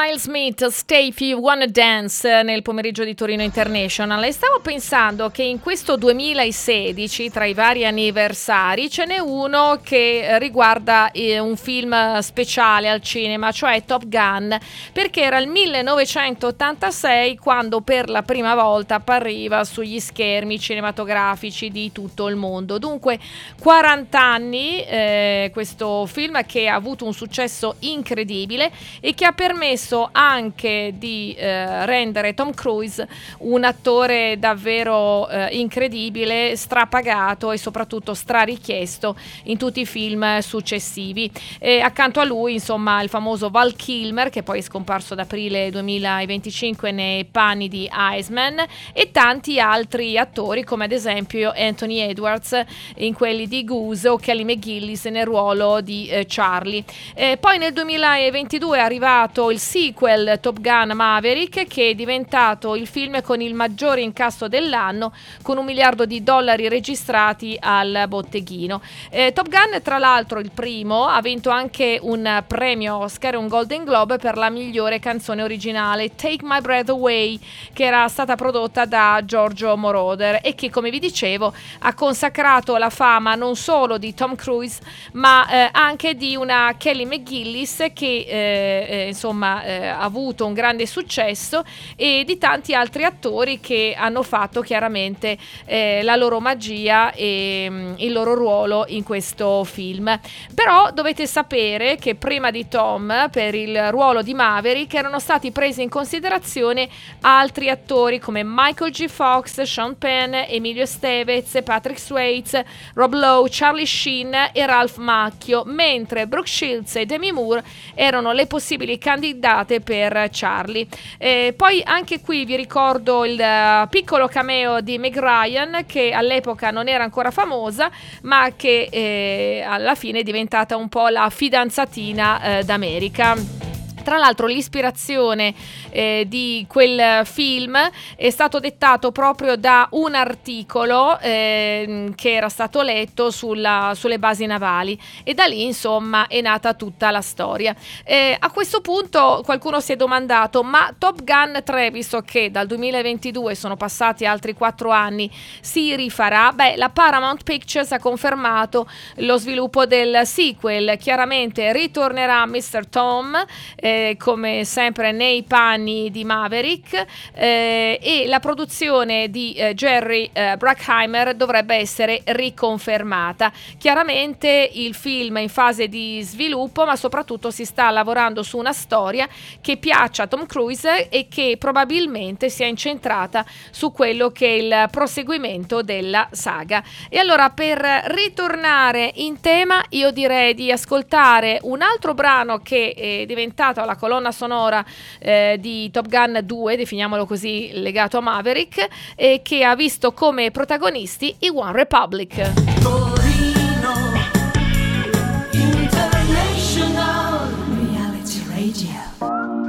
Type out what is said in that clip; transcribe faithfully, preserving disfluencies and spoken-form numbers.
Kyle Smith, Stay If You Wanna Dance nel pomeriggio di Torino International, e stavo pensando che in questo duemilasedici tra i vari anniversari ce n'è uno che riguarda eh, un film speciale al cinema, cioè Top Gun, perché era il millenovecentottantasei quando per la prima volta appariva sugli schermi cinematografici di tutto il mondo. Dunque quaranta anni eh, questo film che ha avuto un successo incredibile e che ha permesso anche di eh, rendere Tom Cruise un attore davvero eh, incredibile, strapagato e soprattutto strarichiesto in tutti i film successivi. E accanto a lui, insomma, il famoso Val Kilmer, che poi è scomparso ad aprile duemilaventicinque nei panni di Iceman, e tanti altri attori come ad esempio Anthony Edwards in quelli di Goose o Kelly McGillis nel ruolo di eh, Charlie. Eh, poi nel duemilaventidue è arrivato il sequel Top Gun Maverick, che è diventato il film con il maggiore incasso dell'anno, con un miliardo di dollari registrati al botteghino. Eh, Top Gun, tra l'altro, il primo, ha vinto anche un premio Oscar e un Golden Globe per la migliore canzone originale, Take My Breath Away, che era stata prodotta da Giorgio Moroder e che, come vi dicevo, ha consacrato la fama non solo di Tom Cruise ma eh, anche di una Kelly McGillis che eh, eh, insomma eh, ha avuto un grande successo, e di tanti altri attori che hanno fatto chiaramente eh, la loro magia e mh, il loro ruolo in questo film. Però dovete sapere che prima di Tom, per il ruolo di Maverick, erano stati presi in considerazione altri attori come Michael J. Fox, Sean Penn, Emilio Estevez, Patrick Swayze, Rob Lowe, Charlie Sheen e Ralph Macchio, mentre Brooke Shields e Demi Moore erano le possibili candidate per Charlie. Eh, poi anche qui vi ricordo il uh, piccolo cameo di Meg Ryan, che all'epoca non era ancora famosa ma che eh, alla fine è diventata un po' la fidanzatina eh, d'America. Tra l'altro l'ispirazione eh, di quel film è stato dettato proprio da un articolo eh, che era stato letto sulla, sulle basi navali, e da lì insomma è nata tutta la storia. Eh, a questo punto qualcuno si è domandato: ma Top Gun tre, visto che dal duemilaventidue sono passati altri quattro anni, si rifarà? Beh, la Paramount Pictures ha confermato lo sviluppo del sequel. Chiaramente ritornerà mister Tom eh, come sempre nei panni di Maverick, eh, e la produzione di eh, Jerry eh, Bruckheimer dovrebbe essere riconfermata. Chiaramente il film è in fase di sviluppo, ma soprattutto si sta lavorando su una storia che piaccia a Tom Cruise e che probabilmente sia incentrata su quello che è il proseguimento della saga. E allora, per ritornare in tema, io direi di ascoltare un altro brano che è diventato la colonna sonora eh, di Top Gun due, definiamolo così, legato a Maverick, e che ha visto come protagonisti i One Republic.